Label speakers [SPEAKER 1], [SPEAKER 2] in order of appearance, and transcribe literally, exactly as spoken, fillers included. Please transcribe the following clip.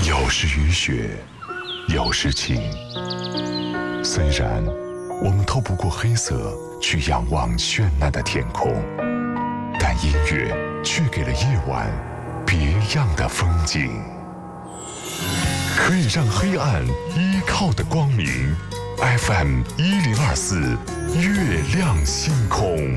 [SPEAKER 1] 有时雨雪，有时晴。虽然我们透不过黑色去仰望绚烂的天空，但音乐却给了夜晚别样的风景。可以让黑暗依靠的光明。F M 一零二四，月亮星空。